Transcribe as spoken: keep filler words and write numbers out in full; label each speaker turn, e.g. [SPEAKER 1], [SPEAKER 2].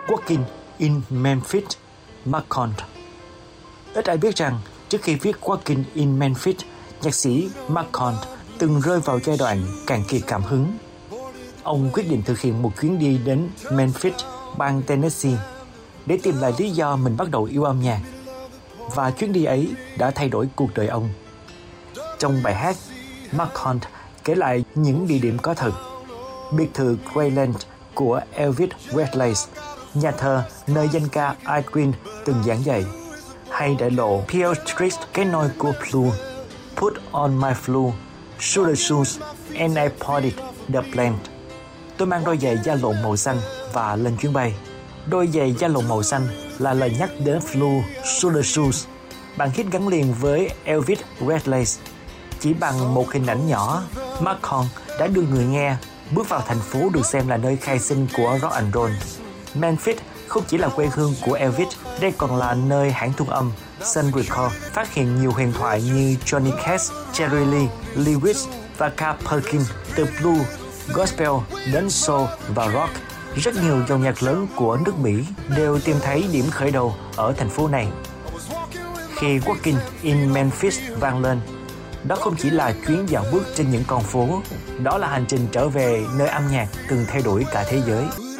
[SPEAKER 1] Walking in Memphis, McCoy. Ít ai biết rằng trước khi viết Walking in Memphis, nhạc sĩ McCoy từng rơi vào giai đoạn cạn kiệt cảm hứng. Ông quyết định thực hiện một chuyến đi đến Memphis, bang Tennessee, để tìm lại lý do mình bắt đầu yêu âm nhạc. Và chuyến đi ấy đã thay đổi cuộc đời ông. Trong bài hát, McCoy kể lại những địa điểm có thật: biệt thự Graceland của Elvis Presley, nhà thờ nơi danh ca Al Green từng giảng dạy, hay đại lộ Pearl Street, cái nôi của Blue, Put on my flute, shoulder shoes, and I potted the plant. Tôi mang đôi giày da lộn màu xanh và lên chuyến bay. Đôi giày da lộn màu xanh là lời nhắc đến Blue Shoulder Shoes, bản hit gắn liền với Elvis Presley. Chỉ bằng một hình ảnh nhỏ, McCoy đã đưa người nghe bước vào thành phố được xem là nơi khai sinh của rock and roll. Memphis không chỉ là quê hương của Elvis, đây còn là nơi hãng thu âm Sun Records phát hiện nhiều huyền thoại như Johnny Cash, Jerry Lee Lewis và Carl Perkins. Từ blues, gospel đến soul và rock, rất nhiều dòng nhạc lớn của nước Mỹ đều tìm thấy điểm khởi đầu ở thành phố này. Khi Walking in Memphis vang lên, đó không chỉ là chuyến dạo bước trên những con phố, đó là hành trình trở về nơi âm nhạc từng thay đổi cả thế giới.